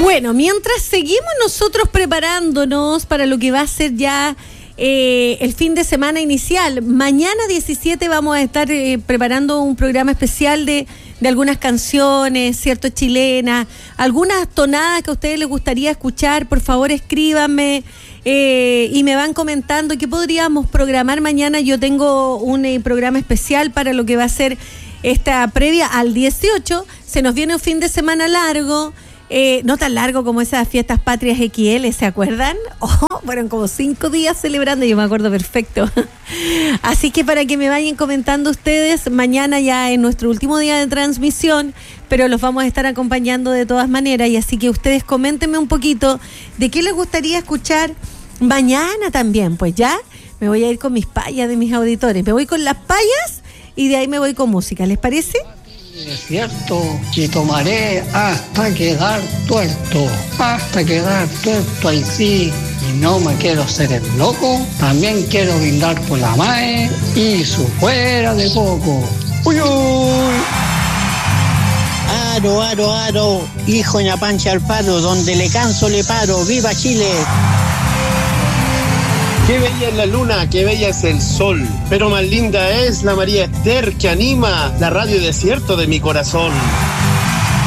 Bueno, mientras seguimos nosotros preparándonos para lo que va a ser ya el fin de semana inicial, mañana 17 vamos a estar preparando un programa especial de algunas canciones, ¿cierto? Chilenas, algunas tonadas que a ustedes les gustaría escuchar. Por favor, escríbanme y me van comentando qué podríamos programar mañana. Yo tengo un programa especial para lo que va a ser esta previa al 18. Se nos viene un fin de semana largo. No tan largo como esas fiestas patrias XL, ¿se acuerdan? Fueron como 5 días celebrando, yo me acuerdo perfecto. Así que para que me vayan comentando ustedes, mañana ya es nuestro último día de transmisión, pero los vamos a estar acompañando de todas maneras, y así que ustedes coméntenme un poquito de qué les gustaría escuchar mañana también. Pues ya me voy a ir con mis payas de mis auditores, me voy con las payas y de ahí me voy con música, ¿les parece? Es cierto, y tomaré hasta quedar tuerto, ahí sí. Y no me quiero ser el loco, también quiero brindar por la mae y su fuera de poco. ¡Uy, uy! Aro, hijo ña pancha al paro, donde le canso le paro, ¡viva Chile! Qué bella es la luna, qué bella es el sol, pero más linda es la María Esther que anima la radio desierto de mi corazón.